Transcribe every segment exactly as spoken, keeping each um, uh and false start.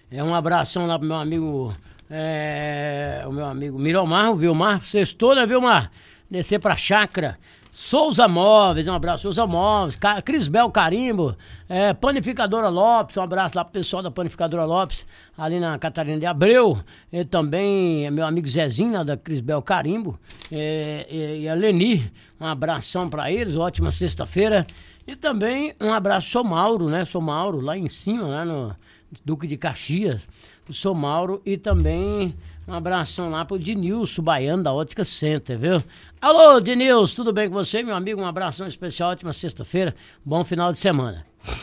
É um abração lá pro meu amigo, é, o meu amigo Miromar, o Vilmar, sextou, né, Vilmar? Descer pra chácara. Souza Móveis, um abraço, Souza Móveis, Ca- Crisbel Carimbo, é, Panificadora Lopes, um abraço lá pro pessoal da Panificadora Lopes, ali na Catarina de Abreu, e também é meu amigo Zezinho, lá da Crisbel Carimbo, é, e, e a Leni, um abração pra eles, ótima sexta-feira, e também um abraço, sou Mauro, né, sou Mauro, lá em cima, lá no Duque de Caxias, sou Mauro, e também... Um abração lá pro Dinilson Baiano da Ótica Center, viu? Alô, Dinilson, tudo bem com você, meu amigo? Um abração especial, ótima sexta-feira, bom final de semana.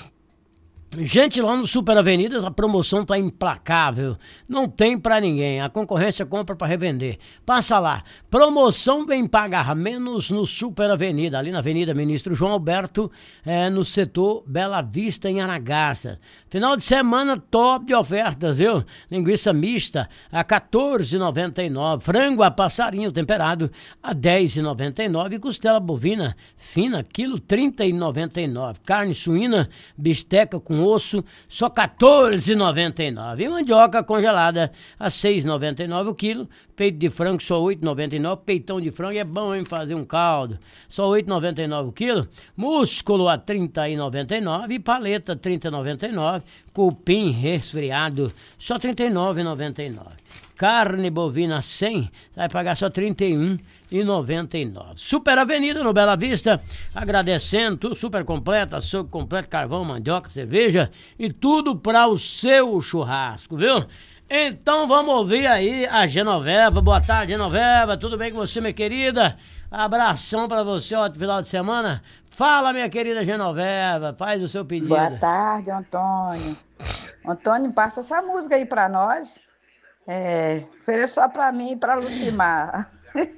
Gente, lá no Super Avenidas a promoção tá implacável, não tem pra ninguém, a concorrência compra pra revender. Passa lá, promoção vem pagar menos no Super Avenida, ali na Avenida Ministro João Alberto, é, no setor Bela Vista, em Aragarça. Final de semana top de ofertas, viu? Linguiça mista a quatorze reais e noventa e nove centavos, frango a passarinho temperado a dez reais e noventa e nove centavos e costela bovina fina, quilo trinta reais e noventa e nove centavos. Carne suína, bisteca com osso, só quatorze reais e noventa e nove centavos. E mandioca congelada a seis reais e noventa e nove centavos o quilo. Peito de frango só oito reais e noventa e nove centavos. Peitão de frango é bom, hein, fazer um caldo. Só oito reais e noventa e nove centavos o quilo. Músculo a trinta reais e noventa e nove centavos. E paleta trinta reais e noventa e nove centavos. Cupim resfriado só trinta e nove reais e noventa e nove centavos. Carne bovina cem, vai pagar só trinta e um reais e noventa e nove centavos. Super Avenida no Bela Vista, agradecendo, tudo super completo, açougue completo, carvão, mandioca, cerveja e tudo para o seu churrasco, viu? Então vamos ouvir aí a Genoveva. Boa tarde, Genoveva, tudo bem com você, minha querida? Abração para você, ótimo final de semana. Fala, minha querida Genoveva, faz o seu pedido. Boa tarde, Antônio. Antônio, passa essa música aí pra nós. É, ofereça só pra mim e pra Lucimar.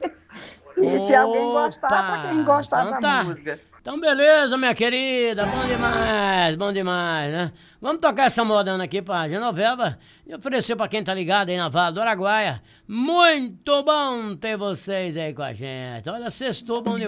E se alguém gostar, pra quem gostar então da tá. música. Então beleza, minha querida, bom demais, bom demais, né? Vamos tocar essa modana aqui pra Genoveva e oferecer pra quem tá ligado aí na Vale do Araguaia. Muito bom ter vocês aí com a gente. Olha, sextou bom demais.